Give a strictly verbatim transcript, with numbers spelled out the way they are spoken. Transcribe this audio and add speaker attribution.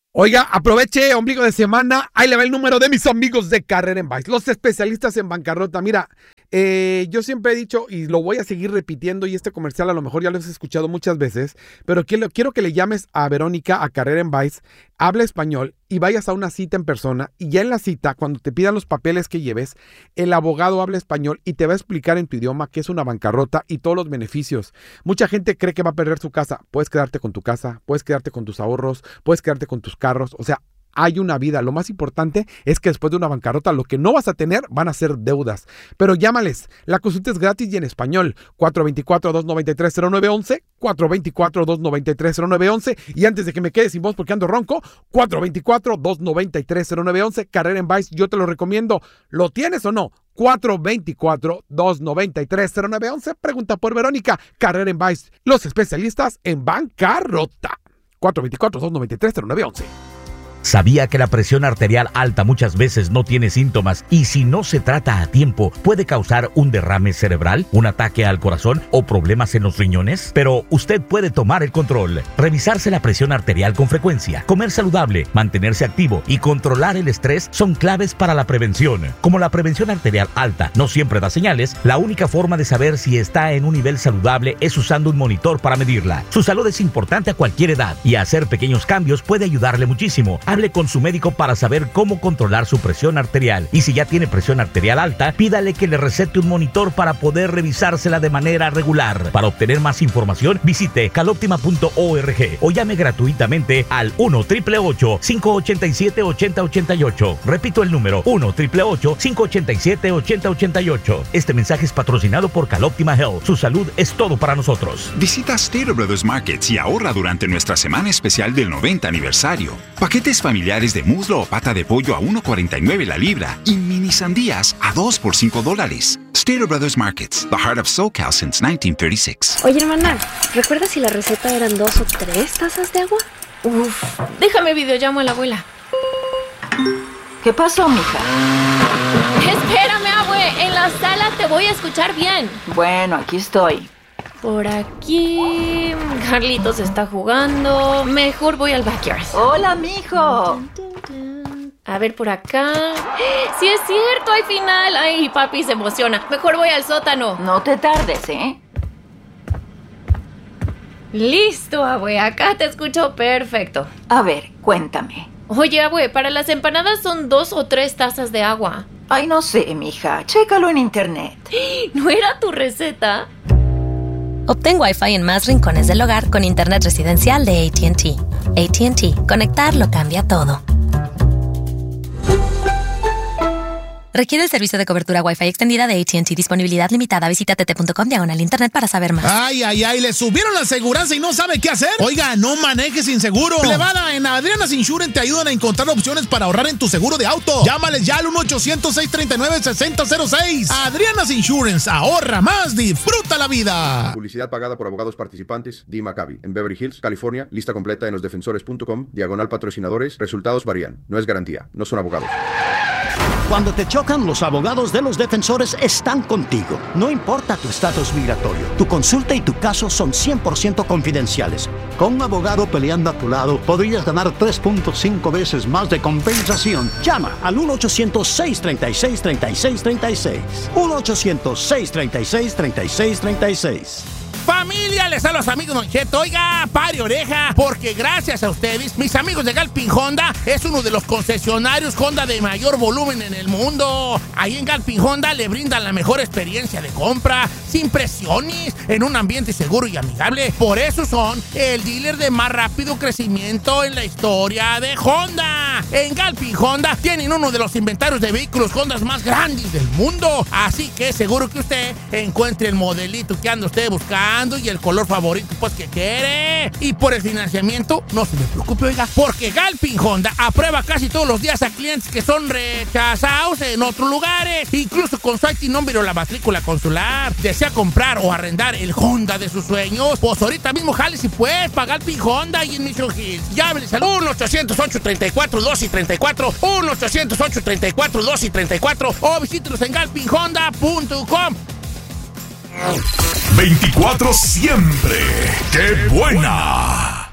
Speaker 1: Oiga, aproveche, ombligo de semana, ahí le va el número de mis amigos de Carrera en Vice, los especialistas en bancarrota. Mira, eh, yo siempre he dicho, y lo voy a seguir repitiendo, y este comercial a lo mejor ya lo has escuchado muchas veces, pero quiero, quiero que le llames a Verónica a Carrera en Vice, habla español y vayas a una cita en persona, y ya en la cita, cuando te pidan los papeles que lleves, el abogado habla español y te va a explicar en tu idioma qué es una bancarrota y todos los beneficios. Mucha gente cree que va a perder su casa. Puedes quedarte con tu casa, puedes quedarte con tus ahorros, puedes quedarte con tus carros, o sea, hay una vida. Lo más importante es que después de una bancarrota lo que no vas a tener van a ser deudas. Pero llámales, la consulta es gratis y en español. cuatro dos cuatro, dos nueve tres, cero nueve uno uno, cuatro dos cuatro, dos nueve tres, cero nueve uno uno, y antes de que me quede sin voz porque ando ronco, cuatro dos cuatro, dos nueve tres, cero nueve uno uno, Carrera en Vice, yo te lo recomiendo. ¿Lo tienes o no? cuatro dos cuatro, dos nueve tres, cero nueve uno uno, pregunta por Verónica, Carrera en Vice, los especialistas en bancarrota. cuatro dos cuatro, dos nueve tres, cero nueve uno uno.
Speaker 2: ¿Sabía que la presión arterial alta muchas veces no tiene síntomas y si no se trata a tiempo puede causar un derrame cerebral, un ataque al corazón o problemas en los riñones? Pero usted puede tomar el control. Revisarse la presión arterial con frecuencia, comer saludable, mantenerse activo y controlar el estrés son claves para la prevención. Como la prevención arterial alta no siempre da señales, la única forma de saber si está en un nivel saludable es usando un monitor para medirla. Su salud es importante a cualquier edad y hacer pequeños cambios puede ayudarle muchísimo. Hable con su médico para saber cómo controlar su presión arterial. Y si ya tiene presión arterial alta, pídale que le recete un monitor para poder revisársela de manera regular. Para obtener más información, visite caloptima punto org o llame gratuitamente al uno, ocho ocho ocho, cinco ocho siete, ocho cero ocho ocho. Repito el número, uno, ocho ocho ocho, cinco ocho siete, ocho cero ocho ocho. Este mensaje es patrocinado por Caloptima Health. Su salud es todo para nosotros.
Speaker 3: Visita Stater Brothers Markets y ahorra durante nuestra semana especial del noventa aniversario. Paquetes familiares de muslo o pata de pollo a uno cuarenta y nueve la libra y mini sandías a dos por cinco dólares. Stater Brothers Markets, the heart of SoCal since nineteen thirty-six.
Speaker 4: Oye, hermana, ¿recuerdas si la receta eran dos o tres tazas de agua?
Speaker 5: Uf, déjame videollamo a la abuela.
Speaker 6: ¿Qué pasó, mija?
Speaker 5: Espérame, abue, en la sala te voy a escuchar bien.
Speaker 6: Bueno, aquí estoy.
Speaker 5: Por aquí... Carlitos está jugando. Mejor voy al backyard.
Speaker 6: Hola, mijo.
Speaker 5: A ver, por acá... ¡Sí es cierto! ¡Hay final! ¡Ay, papi se emociona! Mejor voy al sótano.
Speaker 6: No te tardes, ¿eh?
Speaker 5: Listo, abue. Acá te escucho perfecto.
Speaker 6: A ver, cuéntame.
Speaker 5: Oye, abue, para las empanadas son dos o tres tazas de agua.
Speaker 6: Ay, no sé, mija. Chécalo en internet.
Speaker 5: ¿No era tu receta?
Speaker 7: Obtén Wi-Fi en más rincones del hogar con internet residencial de A T and T. A T and T. Conectar lo cambia todo. Requiere el servicio de cobertura Wi-Fi extendida de A T and T. Disponibilidad limitada. Visita t t punto com diagonal internet para saber más.
Speaker 8: Ay, ay, ay, le subieron la aseguranza y no sabe qué hacer. Oiga, no manejes sin seguro. Plebada, en Adriana's Insurance te ayudan a encontrar opciones para ahorrar en tu seguro de auto. Llámales ya al uno ochocientos, seis tres nueve, seis cero cero seis. Adriana's Insurance, ahorra más, disfruta la vida.
Speaker 9: Publicidad pagada por abogados participantes. Dee Maccabi, en Beverly Hills, California. Lista completa en los defensores punto com, diagonal patrocinadores. Resultados varían. No es garantía. No son abogados.
Speaker 10: Cuando te chocan, los abogados de los defensores están contigo. No importa tu estatus migratorio, tu consulta y tu caso son cien por ciento confidenciales. Con un abogado peleando a tu lado, podrías ganar tres punto cinco veces más de compensación. Llama al uno ochocientos, seis tres seis, tres seis tres seis. uno ochocientos, seis tres seis, tres seis tres seis.
Speaker 8: Familia, les hablo a los amigos Don Cheto. Oiga, pare oreja, porque gracias a ustedes, mis amigos de Galpin Honda es uno de los concesionarios Honda de mayor volumen en el mundo. Ahí en Galpin Honda le brindan la mejor experiencia de compra, sin presiones, en un ambiente seguro y amigable. Por eso son el dealer de más rápido crecimiento en la historia de Honda. En Galpin Honda tienen uno de los inventarios de vehículos Honda más grandes del mundo. Así que seguro que usted encuentre el modelito que anda usted buscando y el color favorito pues que quiere. Y por el financiamiento, no se me preocupe, oiga, porque Galpin Honda aprueba casi todos los días a clientes que son rechazados en otros lugares, incluso con su I T number o la matrícula consular. Desea comprar o arrendar el Honda de sus sueños, pues ahorita mismo jale si puedes para Galpin Honda y en Mission Hills. Llámenles al uno ochocientos, ocho tres cuatro, dos tres cuatro, uno ochocientos, ocho tres cuatro, dos tres cuatro o visítenos en galpin honda punto com.
Speaker 11: veinticuatro siempre. ¡Qué buena!